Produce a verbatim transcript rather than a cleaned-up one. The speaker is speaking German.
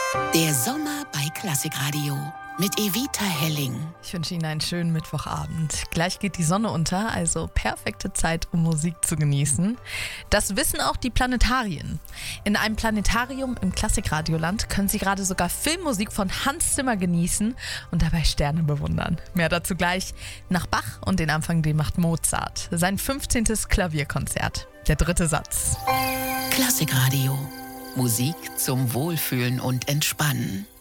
Der Sommer bei Klassikradio mit Evita Helling. Ich wünsche Ihnen einen schönen Mittwochabend. Gleich geht die Sonne unter, also perfekte Zeit, um Musik zu genießen. Das wissen auch die Planetarien. In einem Planetarium im Klassikradioland können Sie gerade sogar Filmmusik von Hans Zimmer genießen und dabei Sterne bewundern. Mehr dazu gleich. Nach Bach und den Anfang, den macht Mozart. Sein fünfzehntes Klavierkonzert. Der dritte Satz. Klassikradio. Musik zum Wohlfühlen und Entspannen.